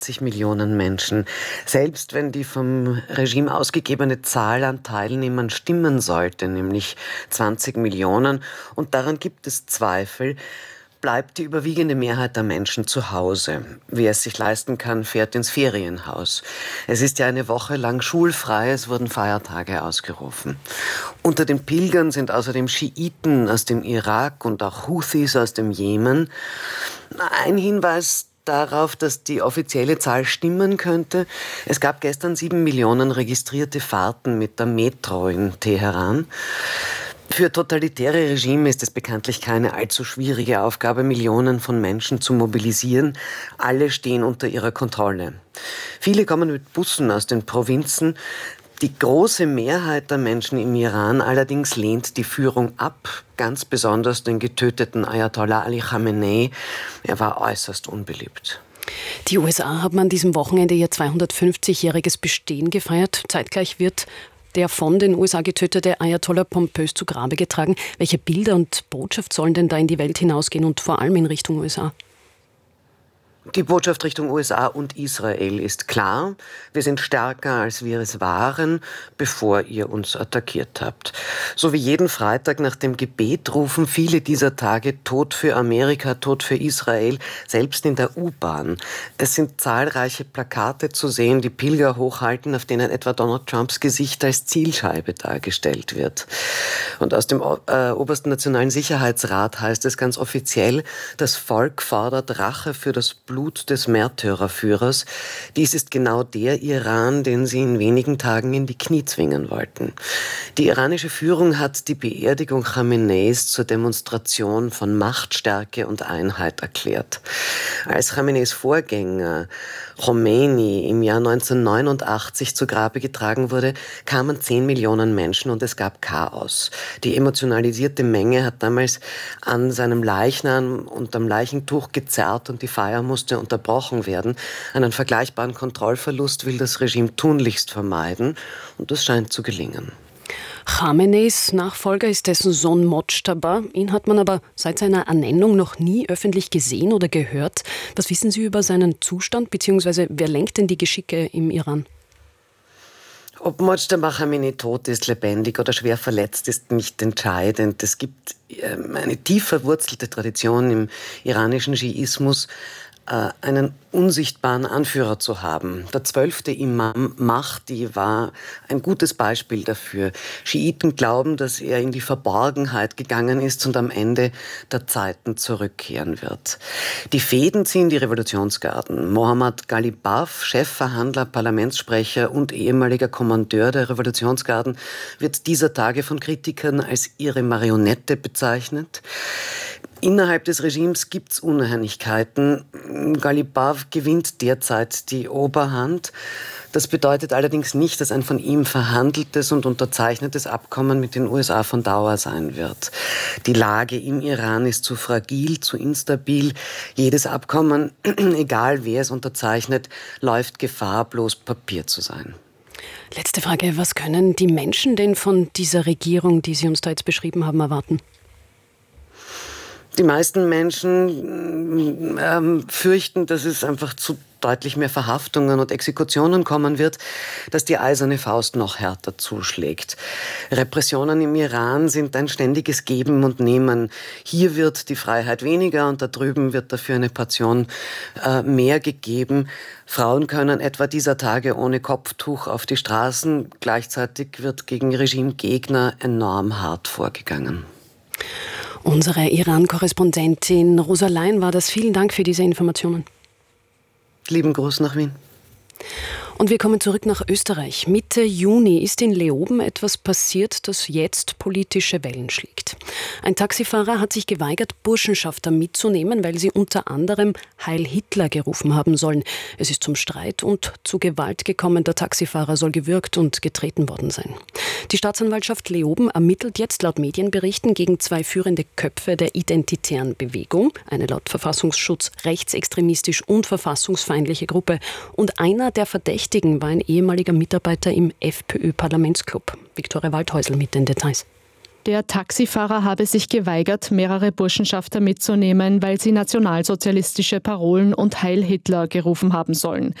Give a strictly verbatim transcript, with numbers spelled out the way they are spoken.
Millionen Menschen. Selbst wenn die vom Regime ausgegebene Zahl an Teilnehmern stimmen sollte, nämlich zwanzig Millionen, und daran gibt es Zweifel, bleibt die überwiegende Mehrheit der Menschen zu Hause. Wer es sich leisten kann, fährt ins Ferienhaus. Es ist ja eine Woche lang schulfrei, es wurden Feiertage ausgerufen. Unter den Pilgern sind außerdem Schiiten aus dem Irak und auch Houthis aus dem Jemen. Ein Hinweis darauf, dass die offizielle Zahl stimmen könnte: Es gab gestern sieben Millionen registrierte Fahrten mit der Metro in Teheran. Für totalitäre Regime ist es bekanntlich keine allzu schwierige Aufgabe, Millionen von Menschen zu mobilisieren. Alle stehen unter ihrer Kontrolle. Viele kommen mit Bussen aus den Provinzen. Die große Mehrheit der Menschen im Iran allerdings lehnt die Führung ab, ganz besonders den getöteten Ayatollah Ali Khamenei. Er war äußerst unbeliebt. Die U S A haben an diesem Wochenende ihr zweihundertfünfzigjähriges Bestehen gefeiert. Zeitgleich wird der von den U S A getötete Ayatollah pompös zu Grabe getragen. Welche Bilder und Botschaft sollen denn da in die Welt hinausgehen und vor allem in Richtung U S A? Die Botschaft Richtung U S A und Israel ist klar: Wir sind stärker, als wir es waren, bevor ihr uns attackiert habt. So wie jeden Freitag nach dem Gebet rufen viele dieser Tage Tod für Amerika, Tod für Israel, selbst in der U-Bahn. Es sind zahlreiche Plakate zu sehen, die Pilger hochhalten, auf denen etwa Donald Trumps Gesicht als Zielscheibe dargestellt wird. Und aus dem äh, Obersten Nationalen Sicherheitsrat heißt es ganz offiziell: Das Volk fordert Rache für das Blut des Märtyrerführers. Dies ist genau der Iran, den sie in wenigen Tagen in die Knie zwingen wollten. Die iranische Führung hat die Beerdigung Khameneis zur Demonstration von Machtstärke und Einheit erklärt. Als Khameneis Vorgänger Khomeini im Jahr neunzehnhundertneunundachtzig zu Grabe getragen wurde, kamen zehn Millionen Menschen und es gab Chaos. Die emotionalisierte Menge hat damals an seinem Leichnam und am Leichentuch gezerrt und die Feier musste unterbrochen werden. Einen vergleichbaren Kontrollverlust will das Regime tunlichst vermeiden und das scheint zu gelingen. Khameneis Nachfolger ist dessen Sohn Mojtaba. Ihn hat man aber seit seiner Ernennung noch nie öffentlich gesehen oder gehört. Was wissen Sie über seinen Zustand, beziehungsweise wer lenkt denn die Geschicke im Iran? Ob Mojtaba Khamenei tot ist, lebendig oder schwer verletzt, ist nicht entscheidend. Es gibt eine tief verwurzelte Tradition im iranischen Schiismus, einen unsichtbaren Anführer zu haben. Der zwölfte Imam Mahdi war ein gutes Beispiel dafür. Schiiten glauben, dass er in die Verborgenheit gegangen ist und am Ende der Zeiten zurückkehren wird. Die Fäden ziehen die Revolutionsgarden. Mohammad Ghalibaf, Chefverhandler, Parlamentssprecher und ehemaliger Kommandeur der Revolutionsgarden, wird dieser Tage von Kritikern als ihre Marionette bezeichnet. Innerhalb des Regimes gibt es Uneinigkeiten. Ghalibaf gewinnt derzeit die Oberhand. Das bedeutet allerdings nicht, dass ein von ihm verhandeltes und unterzeichnetes Abkommen mit den U S A von Dauer sein wird. Die Lage im Iran ist zu fragil, zu instabil. Jedes Abkommen, egal wer es unterzeichnet, läuft Gefahr, bloß Papier zu sein. Letzte Frage: Was können die Menschen denn von dieser Regierung, die Sie uns da jetzt beschrieben haben, erwarten? Die meisten Menschen ähm, fürchten, dass es einfach zu deutlich mehr Verhaftungen und Exekutionen kommen wird, dass die eiserne Faust noch härter zuschlägt. Repressionen im Iran sind ein ständiges Geben und Nehmen. Hier wird die Freiheit weniger und da drüben wird dafür eine Portion äh, mehr gegeben. Frauen können etwa dieser Tage ohne Kopftuch auf die Straßen. Gleichzeitig wird gegen Regimegegner enorm hart vorgegangen. Unsere Iran-Korrespondentin Rosa Lein war das. Vielen Dank für diese Informationen. Lieben Gruß nach Wien. Und wir kommen zurück nach Österreich. Mitte Juni ist in Leoben etwas passiert, das jetzt politische Wellen schlägt. Ein Taxifahrer hat sich geweigert, Burschenschafter mitzunehmen, weil sie unter anderem Heil Hitler gerufen haben sollen. Es ist zum Streit und zu Gewalt gekommen. Der Taxifahrer soll gewürgt und getreten worden sein. Die Staatsanwaltschaft Leoben ermittelt jetzt laut Medienberichten gegen zwei führende Köpfe der identitären Bewegung, eine laut Verfassungsschutz rechtsextremistisch und verfassungsfeindliche Gruppe, und einer der Verdächtigen war ein ehemaliger Mitarbeiter im FPÖ-Parlamentsclub. Viktoria Waldhäusl mit den Details. Der Taxifahrer habe sich geweigert, mehrere Burschenschafter mitzunehmen, weil sie nationalsozialistische Parolen und Heil Hitler gerufen haben sollen.